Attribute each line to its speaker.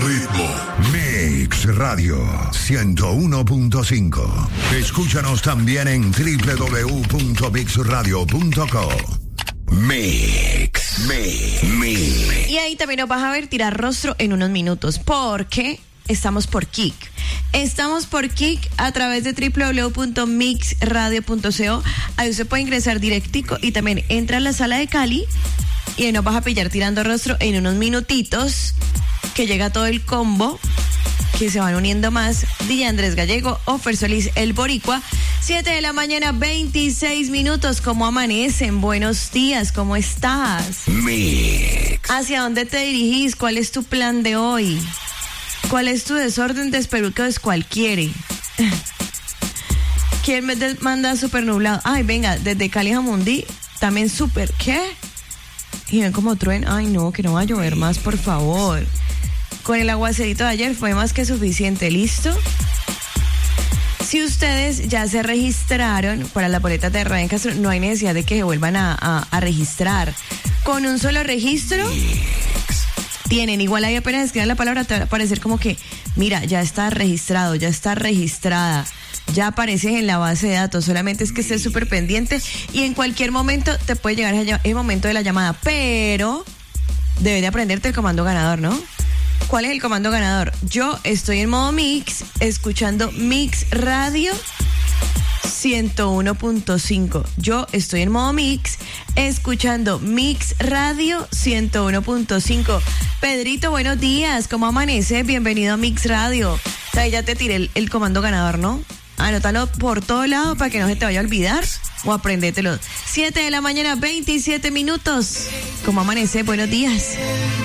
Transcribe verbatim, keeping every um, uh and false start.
Speaker 1: ritmo. Mix Radio ciento uno punto cinco. Escúchanos también en doble u doble u doble u punto mix radio punto co. Mix, Mix, Mix.
Speaker 2: Y ahí también nos vas a ver tirar rostro en unos minutos, porque estamos por Kik. Estamos por Kik a través de doble u doble u doble u punto mix radio punto co. Ahí usted puede ingresar directico y también entra a la sala de Cali y ahí nos vas a pillar tirando rostro en unos minutitos, que llega todo el combo, que se van uniendo más. D J Andrés Gallego, Ofer Solís, el Boricua. siete de la mañana, veintiséis minutos. ¿Cómo amanecen? Buenos días, ¿cómo estás?
Speaker 1: Mix.
Speaker 2: ¿Hacia dónde te dirigís? ¿Cuál es tu plan de hoy? ¿Cuál es tu desorden de espelucos cualquiera? ¿Quién me de- manda súper nublado? Ay, venga, desde Cali Jamundí, también súper, ¿qué? Y ven como trueno. Ay, no, que no va a llover más, por favor. Con el aguacerito de ayer fue más que suficiente, ¿listo? Si ustedes ya se registraron para la boleta de Radio Castro, no hay necesidad de que se vuelvan a, a, a registrar. Con un solo registro tienen, igual ahí apenas escriban la palabra, te va a aparecer como que, mira, ya está registrado, ya está registrada, ya apareces en la base de datos. Solamente es que estés súper pendiente y en cualquier momento te puede llegar el momento de la llamada, pero debes de aprenderte el comando ganador, ¿no? ¿Cuál es el comando ganador? Yo estoy en modo mix, escuchando Mix Radio ciento uno punto cinco. Yo estoy en modo mix, escuchando Mix Radio ciento uno punto cinco. Pedrito, buenos días, ¿cómo amanece? Bienvenido a Mix Radio. O sea, ya te tiré el, el comando ganador, ¿no? Anótalo por todo lado para que no se te vaya a olvidar o aprendételo. siete de la mañana, veintisiete minutos. ¿Cómo amanece? Buenos días.